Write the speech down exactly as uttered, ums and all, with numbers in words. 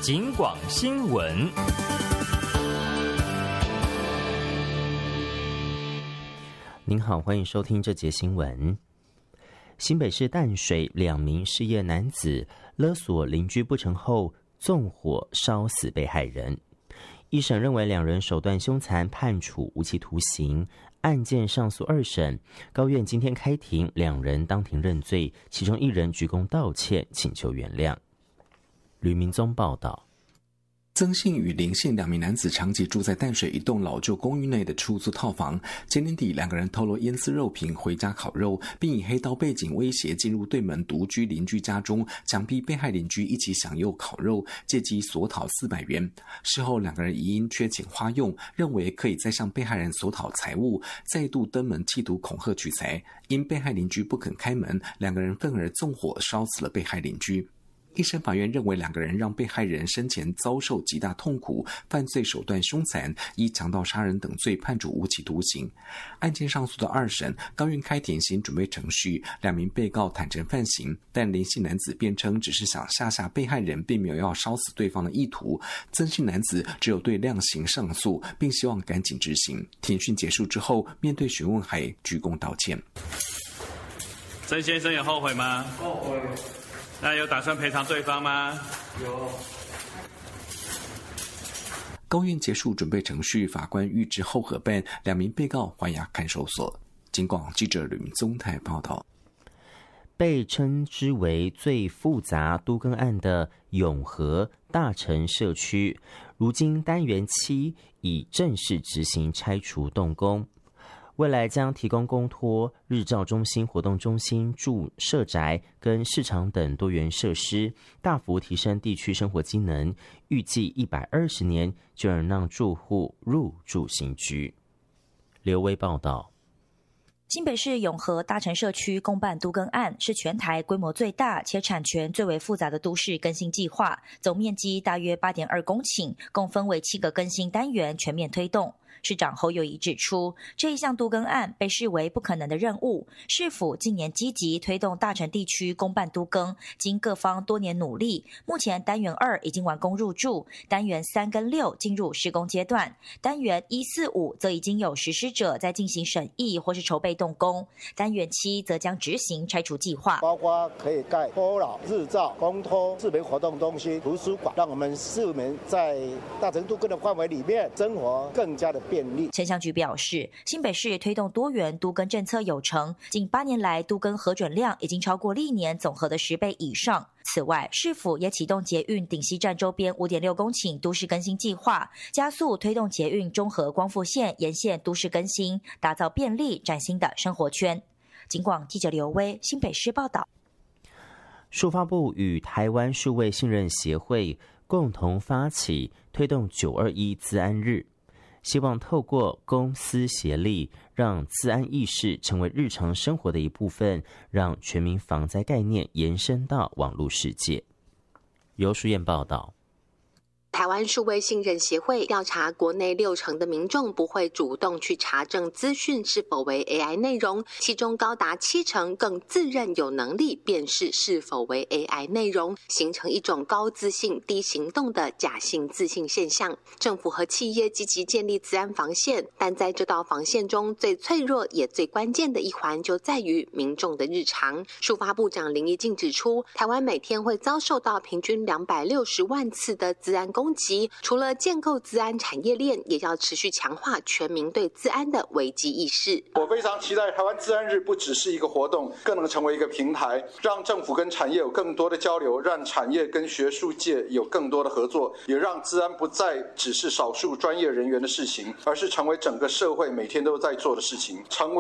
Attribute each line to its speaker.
Speaker 1: 警广新闻。
Speaker 2: 您好，欢迎收听这节新闻。新北市淡水两名失业男子勒索邻居不成后，纵火烧死被害人。一审认为两人手段凶残，判处无期徒刑。案件上诉二审，高院今天开庭，两人当庭认罪，其中一人鞠躬道歉，请求原谅。吕明宗报道。
Speaker 3: 曾姓与林姓两名男子长期住在淡水一栋老旧公寓内的出租套房。今年底，两个人偷了烟丝肉瓶回家烤肉，并以黑道背景威胁进入对门独居邻居家中，强逼被害邻居一起享用烤肉，借机索讨四百元。事后，两个人疑因缺钱花用，认为可以再向被害人索讨财物，再度登门企图恐吓取财。因被害邻居不肯开门，两个人愤而纵火烧死了被害邻居。一审法院认为两个人让被害人生前遭受极大痛苦，犯罪手段凶残，依强盗杀人等罪判处无期徒刑。案件上诉的二审，高院开庭行准备程序，两名被告坦诚犯行，但林姓男子辩称只是想吓吓被害人，并没有要烧死对方的意图。曾姓男子只有对量刑上诉，并希望赶紧执行。庭讯结束之后，面对询问还鞠躬道歉。
Speaker 4: 曾先生有后悔吗？
Speaker 5: 后悔。
Speaker 4: 那有打算赔偿对方吗？
Speaker 5: 有。
Speaker 3: 高院结束准备程序，法官预知后核办，两名被告还押看守所。警广记者吕明宗台报道。
Speaker 2: 被称之为最复杂都更案的永和大城社区，如今单元七已正式执行拆除动工。未来将提供公托、日照中心、活动中心、住社宅跟市场等多元设施，大幅提升地区生活机能。预计一百二十年就能让住户入住新居。刘威报道。
Speaker 6: 新北市永和大城社区公办都更案是全台规模最大且产权最为复杂的都市更新计划，总面积大约 八点二公顷，共分为七个更新单元，全面推动。市长侯友宜指出，这一项都更案被视为不可能的任务，市府近年积极推动大城地区公办都更，经各方多年努力，目前单元二已经完工入住，单元三跟六进入施工阶段，单元一四五则已经有实施者在进行审议或是筹备动工，单元七则将执行拆除计划，
Speaker 5: 包括可以盖托老、日照、公托、市民活动中心、图书馆，让我们市民在大城都更的范围里面生活更加的便利。
Speaker 6: 城乡局表示，新北市推动多元都更政策有成，近八年来都更核准量已经超过历年总和的十倍以上。此外，市府也启动捷运顶溪站周边 五点六公顷都市更新计划，加速推动捷运中和光复线沿线都市更新，打造便利崭新的生活圈。警广记者刘威新北市报道。
Speaker 2: 数发部与台湾数位信任协会共同发起推动九二一资安日，希望透过公私协力，让资安意识成为日常生活的一部分，让全民防灾概念延伸到网络世界。由书燕报道。
Speaker 7: 台湾数位信任协会调查，国内六成的民众不会主动去查证资讯是否为 A I 内容，其中高达七成更自认有能力辨识是否为 A I 内容，形成一种高自信低行动的假性自信现象。政府和企业积极建立资安防线，但在这道防线中最脆弱也最关键的一环就在于民众的日常。数发部长林宜敬指出，台湾每天会遭受到平均两百六十万次的资安攻击，除了建构资安产业链，也要持续强化全民对资安的危机意识。
Speaker 8: 我非常期待台湾资安日不只是一个活动，更能成为一个平台，让政府跟产业有更多的交流，让产业跟学术界有更多的合作，也让资安不再只是少数专业人员的事情，而是成为整个社会每天都在做的事情，成为